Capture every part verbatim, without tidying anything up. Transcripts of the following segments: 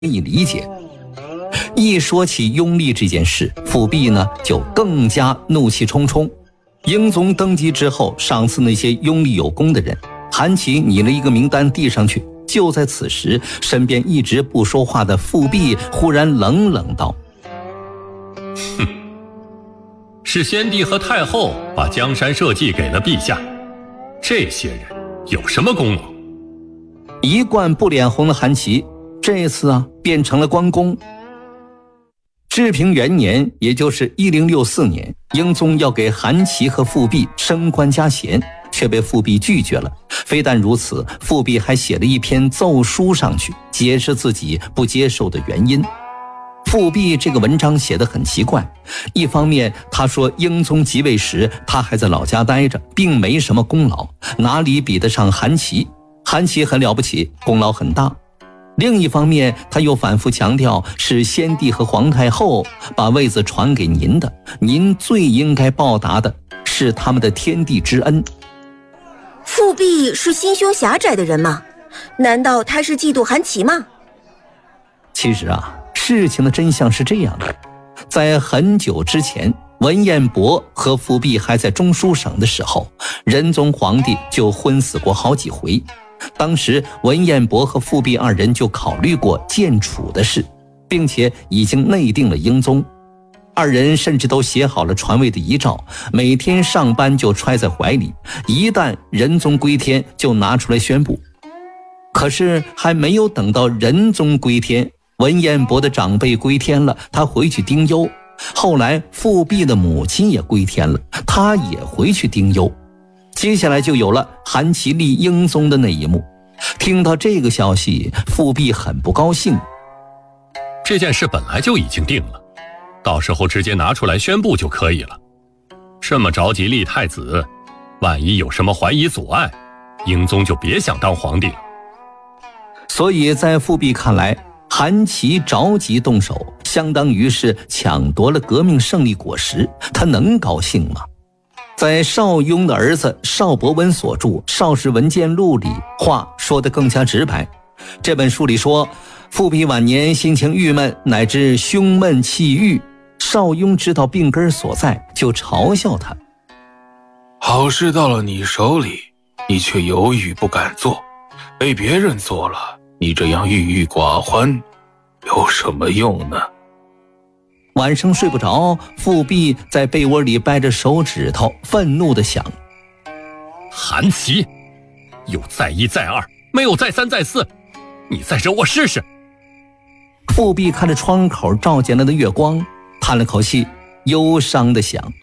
以理解。一说起拥立这件事，富弼呢就更加怒气冲冲。英宗登基之后，赏赐那些拥立有功的人，韩琦拟了一个名单递上去。就在此时，身边一直不说话的富弼忽然冷冷道： 哼，是先帝和太后把江山社稷给了陛下，这些人有什么功劳？ 一贯不脸红的韩琦这次啊变成了关公。治平元年，也就是一零六四年，英宗要给韩琦和富弼升官加衔，却被富弼拒绝了。非但如此，富弼还写了一篇奏书上去，解释自己不接受的原因。富弼这个文章写得很奇怪，一方面他说英宗即位时他还在老家待着，并没什么功劳，哪里比得上韩琦？韩琦很了不起，功劳很大。另一方面，他又反复强调是先帝和皇太后把位子传给您的，您最应该报答的是他们的天地之恩。 富弼是心胸狭窄的人吗？难道他是嫉妒韩琦吗？ 其实啊，事情的真相是这样的，在很久之前，文彦博和富弼还在中书省的时候，仁宗皇帝就昏死过好几回。当时文彦博和富弼二人就考虑过建储的事，并且已经内定了英宗。二人甚至都写好了传位的遗诏，每天上班就揣在怀里，一旦仁宗归天就拿出来宣布。可是还没有等到仁宗归天，文彦博的长辈归天了，他回去丁忧。后来富弼的母亲也归天了，他也回去丁忧。接下来就有了韩琦立英宗的那一幕。听到这个消息，富弼很不高兴。 这件事本来就已经定了，到时候直接拿出来宣布就可以了。这么着急立太子，万一有什么怀疑阻碍，英宗就别想当皇帝了。 所以在富弼看来，韩琦着急动手，相当于是抢夺了革命胜利果实，他能高兴吗？在邵雍的儿子邵伯温所著《邵氏文件录》里，话说得更加直白。这本书里说，富弼晚年心情郁闷，乃至胸闷气郁。邵雍知道病根所在，就嘲笑他： 好事到了你手里，你却犹豫不敢做，被别人做了，你这样郁郁寡欢，有什么用呢？ 晚上睡不着，富弼在被窝里掰着手指头，愤怒地想： 韩琦有再一再二，没有再三再四，你再惹我试试。 富弼看着窗口照进来的月光，叹了口气，忧伤地想：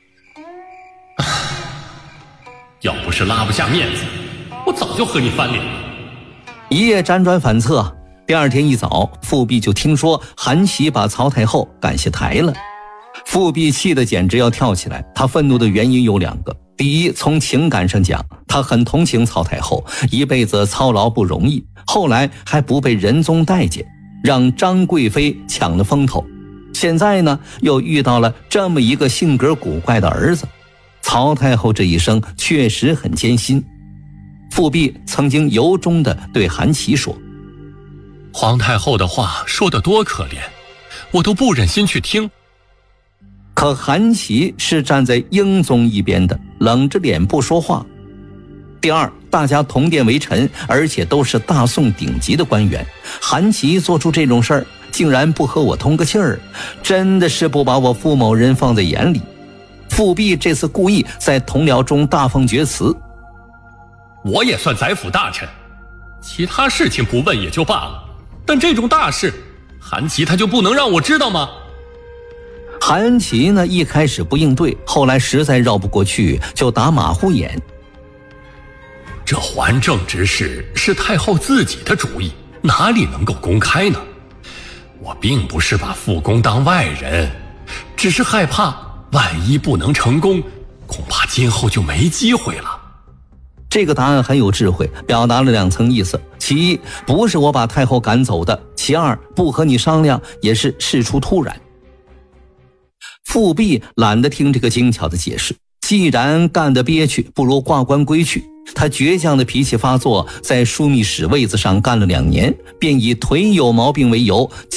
要不是拉不下面子，我早就和你翻脸了。 一夜辗转反侧，第二天一早，富弼就听说韩琦把曹太后赶下台了。富弼气得简直要跳起来，他愤怒的原因有两个。第一，从情感上讲，他很同情曹太后，一辈子操劳不容易，后来还不被仁宗待见，让张贵妃抢了风头。现在呢，又遇到了这么一个性格古怪的儿子。曹太后这一生确实很艰辛。富弼曾经由衷地对韩琦说： 皇太后的话说得多可怜，我都不忍心去听。 可韩琦是站在英宗一边的，冷着脸不说话。第二，大家同殿为臣，而且都是大宋顶级的官员，韩琦做出这种事儿，竟然不和我通个气儿，真的是不把我傅某人放在眼里。富弼这次故意在同僚中大放厥词： 我也算宰辅大臣，其他事情不问也就罢了，但这种大事，韩琦他就不能让我知道吗？ 韩琦呢，一开始不应对，后来实在绕不过去，就打马虎眼。 这还政之事是太后自己的主意，哪里能够公开呢？我并不是把傅公当外人，只是害怕万一不能成功，恐怕今后就没机会了。 这个答案很有智慧，表达了两层意思：其一，不是我把太后赶走的；其二，不和你商量也是事出突然。富弼懒得听这个精巧的解释， 既然干得憋屈，不如挂官归去。他倔强的脾气发作，在枢密使位子上干了两年，便以腿有毛病为由